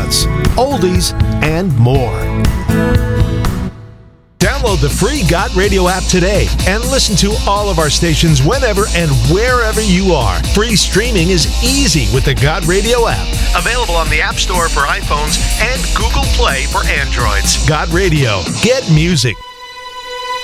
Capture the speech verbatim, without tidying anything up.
hits, oldies, and more. Download the free Got Radio app today and listen to all of our stations whenever and wherever you are. Free streaming is easy with the Got Radio app. Available on the App Store for iPhones and Google Play for Androids. Got Radio. Get music.